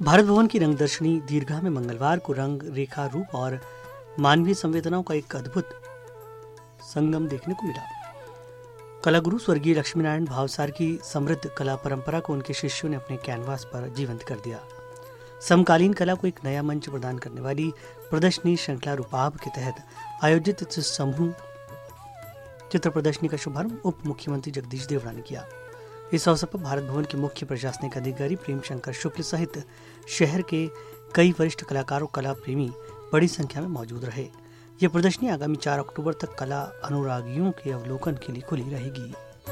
भारत भवन की रंगदर्शनी दीर्घा में मंगलवार को रंग, रेखा, रूप और मानवीय संवेदनाओं का एक अद्भुत संगम देखने को मिला। कलागुरु स्वर्गीय लक्ष्मीनारायण भावसार की समृद्ध कला परंपरा को उनके शिष्यों ने अपने कैनवास पर जीवंत कर दिया। समकालीन कला को एक नया मंच प्रदान करने वाली प्रदर्शनी श्रृंखला रूपाभ के तहत आयोजित इस समूह चित्र प्रदर्शनी का शुभारंभ उप मुख्यमंत्री जगदीश देवड़ा ने किया। इस अवसर पर भारत भवन के मुख्य प्रशासनिक अधिकारी प्रेम शंकर शुक्ल सहित शहर के कई वरिष्ठ कलाकार और कला प्रेमी बड़ी संख्या में मौजूद रहे। यह प्रदर्शनी आगामी 4 अक्टूबर तक कला अनुरागियों के अवलोकन के लिए खुली रहेगी।